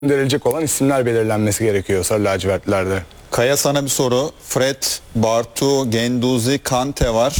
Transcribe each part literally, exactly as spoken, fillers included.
gönderilecek olan isimler belirlenmesi gerekiyor Sarı lacivertlerde. Kaya, sana bir soru. Fred, Bartu, Genduzi, Kante var.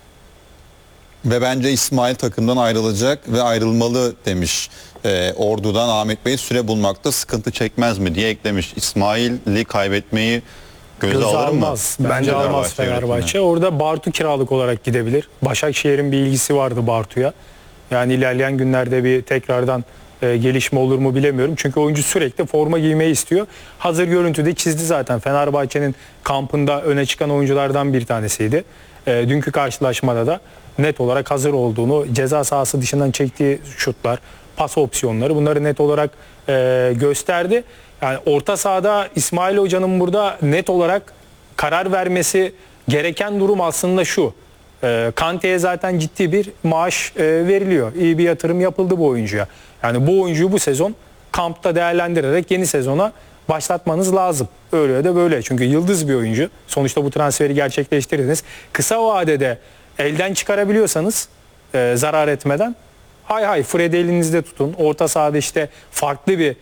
Ve bence İsmail takımdan ayrılacak ve ayrılmalı demiş. Ee, Ordu'dan Ahmet Bey, süre bulmakta sıkıntı çekmez mi diye eklemiş. İsmail'i kaybetmeyi göze, göze alır almaz. mı? Bence almaz Fenerbahçe. Fenerbahçe. Orada Bartu kiralık olarak gidebilir. Başakşehir'in bir ilgisi vardı Bartu'ya. Yani ilerleyen günlerde bir tekrardan e, gelişme olur mu bilemiyorum. Çünkü oyuncu sürekli forma giymeyi istiyor. Hazır görüntüde çizdi zaten. Fenerbahçe'nin kampında öne çıkan oyunculardan bir tanesiydi. E, dünkü karşılaşmada da net olarak hazır olduğunu, ceza sahası dışından çektiği şutlar, pas opsiyonları, bunları net olarak e, gösterdi. Yani orta sahada İsmail Hoca'nın burada net olarak karar vermesi gereken durum aslında şu. E, Kante'ye zaten ciddi bir maaş e, veriliyor. İyi bir yatırım yapıldı bu oyuncuya. Yani bu oyuncuyu bu sezon kampta değerlendirerek yeni sezona başlatmanız lazım. Öyle ya da böyle. Çünkü yıldız bir oyuncu. Sonuçta bu transferi gerçekleştirdiniz. Kısa vadede elden çıkarabiliyorsanız e, zarar etmeden hay hay Fred'i elinizde tutun. Orta sahada işte farklı bir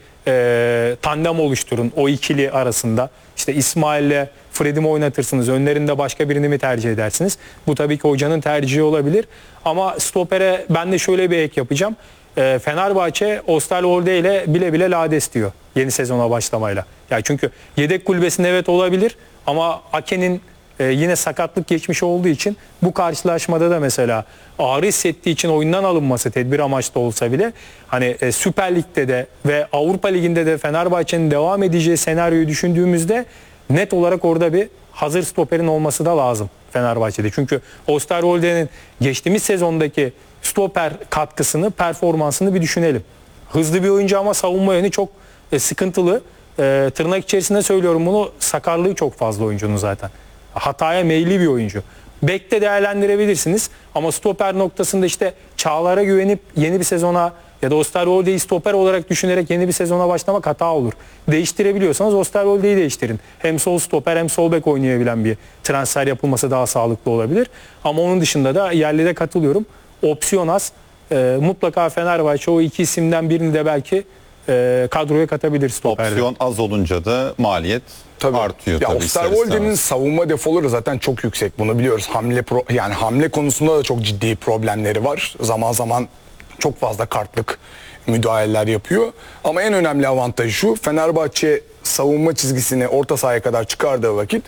e, tandem oluşturun o ikili arasında. İşte İsmail'le Fred'i mi oynatırsınız? Önlerinde başka birini mi tercih edersiniz? Bu tabii ki hocanın tercihi olabilir. Ama stopere ben de şöyle bir ek yapacağım. E, Fenerbahçe Osterwolde ile bile bile lades diyor yeni sezona başlamayla. Yani çünkü yedek kulübesinde evet olabilir ama Ake'nin Ee, yine sakatlık geçmiş olduğu için bu karşılaşmada da mesela ağrı hissettiği için oyundan alınması tedbir amaçlı olsa bile hani e, Süper Lig'de de ve Avrupa Ligi'nde de Fenerbahçe'nin devam edeceği senaryoyu düşündüğümüzde net olarak orada bir hazır stoperin olması da lazım Fenerbahçe'de. Çünkü Osterwolde'nin geçtiğimiz sezondaki stoper katkısını, performansını bir düşünelim. Hızlı bir oyuncu ama savunma yönü çok e, sıkıntılı. E, tırnak içerisinde söylüyorum bunu, sakarlığı çok fazla oyuncunun zaten. Hataya meyilli bir oyuncu. Bek'te değerlendirebilirsiniz ama stoper noktasında işte Çağlar'a güvenip yeni bir sezona ya da Osterwolde'yi stoper olarak düşünerek yeni bir sezona başlamak hata olur. Değiştirebiliyorsanız Osterwolde'yi değiştirin. Hem sol stoper hem sol bek oynayabilen bir transfer yapılması daha sağlıklı olabilir. Ama onun dışında da yerlide katılıyorum. Opsiyon az. Ee, mutlaka Fenerbahçe o iki isimden birini de belki e, kadroya katabilir stoperde. Opsiyon az olunca da maliyet Tabii. artıyor. Ya tabii Osterwolde'nin savunma defoları zaten çok yüksek. Bunu biliyoruz. Hamle pro, yani hamle konusunda da çok ciddi problemleri var. Zaman zaman çok fazla kartlık müdahaleler yapıyor. Ama en önemli avantajı şu: Fenerbahçe savunma çizgisini orta sahaya kadar çıkardığı vakit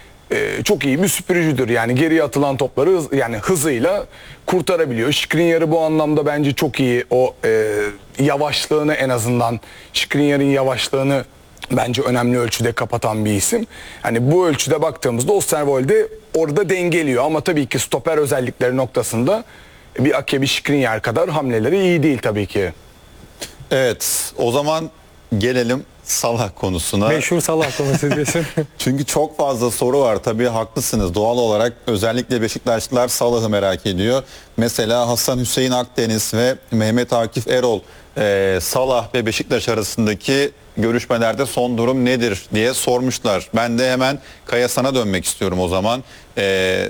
e, çok iyi bir süpürücüdür. Yani geriye atılan topları hız, yani hızıyla kurtarabiliyor. Skriniar'ı bu anlamda bence çok iyi. O e, yavaşlığını, en azından Skriniar'ın yavaşlığını bence önemli ölçüde kapatan bir isim. Hani bu ölçüde baktığımızda Osterwolde orada dengeliyor ama tabii ki stoper özellikleri noktasında bir Ake, bir Skriniar kadar hamleleri iyi değil tabii ki. Evet, o zaman gelelim Salah konusuna. Meşhur Salah konusu diyorsun. Çünkü çok fazla soru var. Tabii haklısınız. Doğal olarak özellikle Beşiktaşlılar Salah'ı merak ediyor. Mesela Hasan Hüseyin Akdeniz ve Mehmet Akif Erol e, Salah ve Beşiktaş arasındaki görüşmelerde son durum nedir diye sormuşlar. Ben de hemen Kaya, sana dönmek istiyorum o zaman. E,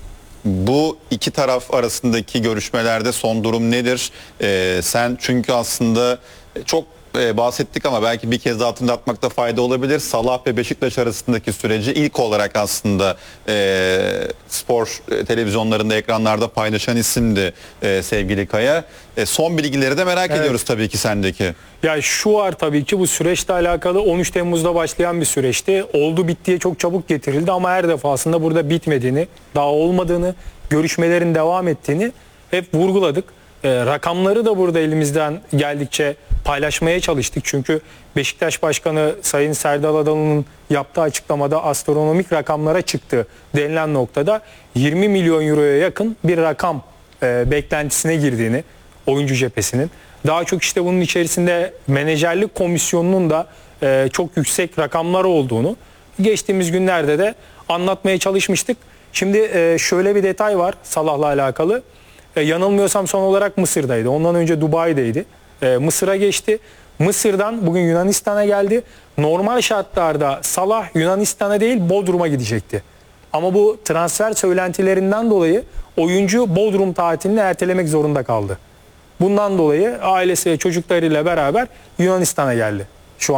bu iki taraf arasındaki görüşmelerde son durum nedir? E, sen çünkü aslında çok e, bahsettik ama belki bir kez daha hatırlatmakta fayda olabilir. Salah ve Beşiktaş arasındaki süreci ilk olarak aslında e, spor e, televizyonlarında, ekranlarda paylaşan isimdi e, sevgili Kaya. E, son bilgileri de merak Evet. ediyoruz tabii ki sendeki. Ya şu var tabii ki, bu süreçle alakalı on üç Temmuz'da başlayan bir süreçti. Oldu bittiye çok çabuk getirildi ama her defasında burada bitmediğini, daha olmadığını, görüşmelerin devam ettiğini hep vurguladık. E, rakamları da burada elimizden geldikçe paylaşmaya çalıştık. Çünkü Beşiktaş Başkanı Sayın Serdal Adalı'nın yaptığı açıklamada astronomik rakamlara çıktı denilen noktada yirmi milyon euroya yakın bir rakam e, beklentisine girdiğini, oyuncu cephesinin. Daha çok işte bunun içerisinde menajerlik komisyonunun da e, çok yüksek rakamlar olduğunu geçtiğimiz günlerde de anlatmaya çalışmıştık. Şimdi e, şöyle bir detay var Salah'la alakalı. E, yanılmıyorsam son olarak Mısır'daydı. Ondan önce Dubai'deydi. E, Mısır'a geçti. Mısır'dan bugün Yunanistan'a geldi. Normal şartlarda Salah Yunanistan'a değil Bodrum'a gidecekti. Ama bu transfer söylentilerinden dolayı oyuncu Bodrum tatilini ertelemek zorunda kaldı. Bundan dolayı ailesi ve çocuklarıyla beraber Yunanistan'a geldi.